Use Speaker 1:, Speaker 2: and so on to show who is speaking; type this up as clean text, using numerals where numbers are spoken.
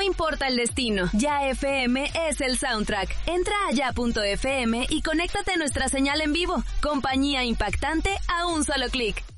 Speaker 1: importa el destino, Ya FM es el soundtrack. Entra a ya.fm y conéctate a nuestra señal en vivo. Compañía impactante a un solo clic.